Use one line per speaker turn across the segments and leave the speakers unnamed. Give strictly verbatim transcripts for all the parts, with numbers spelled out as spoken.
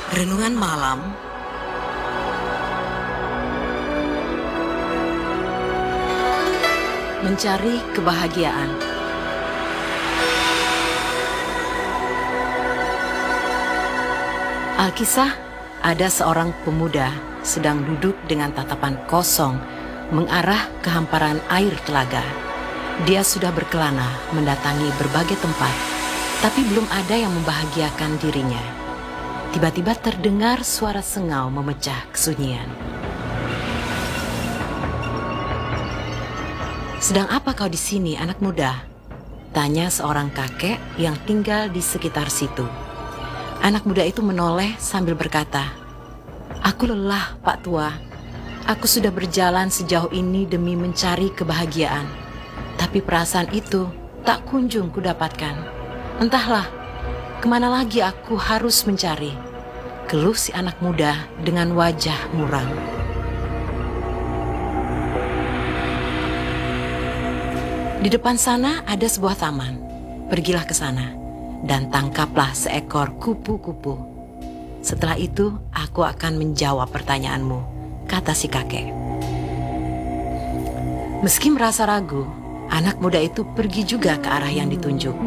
Renungan Malam Mencari Kebahagiaan. Alkisah, ada seorang pemuda sedang duduk dengan tatapan kosong mengarah ke hamparan air telaga. Dia sudah berkelana mendatangi berbagai tempat, tapi belum ada yang membahagiakan dirinya. Tiba-tiba terdengar suara sengau memecah kesunyian. "Sedang apa kau di sini, anak muda?" tanya seorang kakek yang tinggal di sekitar situ. Anak muda itu menoleh sambil berkata, "Aku lelah, Pak Tua. Aku sudah berjalan sejauh ini demi mencari kebahagiaan. Tapi perasaan itu tak kunjung kudapatkan. Entahlah, kemana lagi aku harus mencari?" keluh si anak muda dengan wajah muram. "Di depan sana ada sebuah taman. Pergilah ke sana dan tangkaplah seekor kupu-kupu. Setelah itu aku akan menjawab pertanyaanmu," kata si kakek. Meski merasa ragu, anak muda itu pergi juga ke arah yang ditunjuk.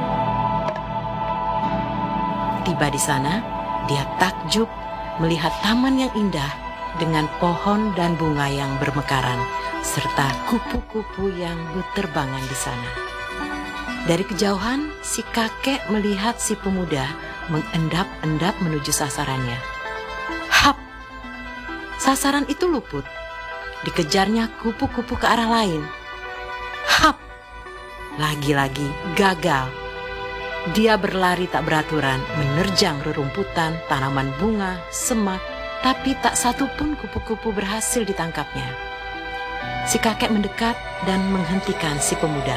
Tiba di sana, dia takjub melihat taman yang indah dengan pohon dan bunga yang bermekaran, serta kupu-kupu yang berterbangan di sana. Dari kejauhan, si kakek melihat si pemuda mengendap-endap menuju sasarannya. Hap! Sasaran itu luput. Dikejarnya kupu-kupu ke arah lain. Hap! Lagi-lagi gagal. Dia berlari tak beraturan, menerjang rerumputan, tanaman bunga, semak, tapi tak satu pun kupu-kupu berhasil ditangkapnya. Si kakek mendekat dan menghentikan si pemuda.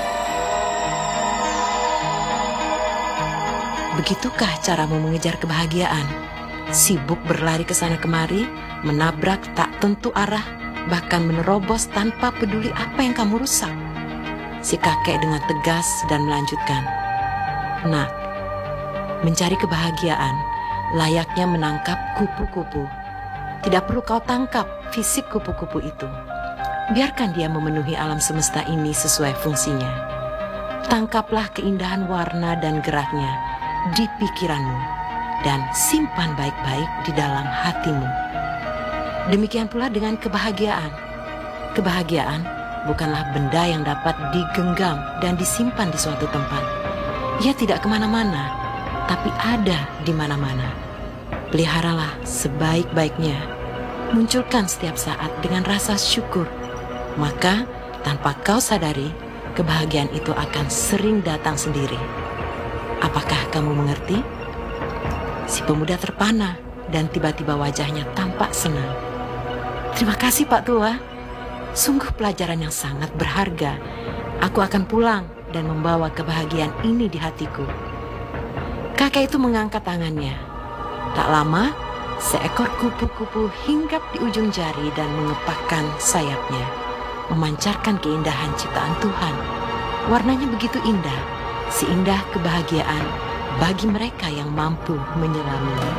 "Begitukah caramu mengejar kebahagiaan? Sibuk berlari ke sana kemari, menabrak tak tentu arah, bahkan menerobos tanpa peduli apa yang kamu rusak?" Si kakek dengan tegas dan melanjutkan, "Nak, mencari kebahagiaan layaknya menangkap kupu-kupu. Tidak perlu kau tangkap fisik kupu-kupu itu. Biarkan dia memenuhi alam semesta ini sesuai fungsinya. Tangkaplah keindahan warna dan geraknya di pikiranmu dan simpan baik-baik di dalam hatimu. Demikian pula dengan kebahagiaan. Kebahagiaan bukanlah benda yang dapat digenggam dan disimpan di suatu tempat. Ia tidak kemana-mana, tapi ada di mana-mana. Peliharalah sebaik-baiknya. Munculkan setiap saat dengan rasa syukur. Maka tanpa kau sadari, kebahagiaan itu akan sering datang sendiri. Apakah kamu mengerti?" Si pemuda terpana dan tiba-tiba wajahnya tampak senang. "Terima kasih, Pak Tua. Sungguh pelajaran yang sangat berharga. Aku akan pulang dan membawa kebahagiaan ini di hatiku." Kakek itu mengangkat tangannya. Tak lama, seekor kupu-kupu hinggap di ujung jari dan mengepakkan sayapnya, memancarkan keindahan ciptaan Tuhan. Warnanya begitu indah, seindah kebahagiaan bagi mereka yang mampu menyelaminya.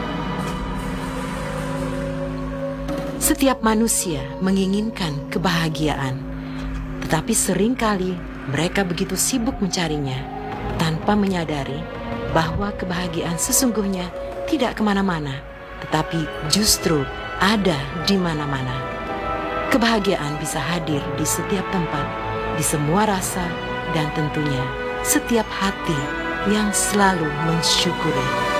Setiap manusia menginginkan kebahagiaan, tetapi seringkali mereka begitu sibuk mencarinya tanpa menyadari bahwa kebahagiaan sesungguhnya tidak kemana-mana, tetapi justru ada di mana-mana. Kebahagiaan bisa hadir di setiap tempat, di semua rasa, dan tentunya setiap hati yang selalu mensyukuri.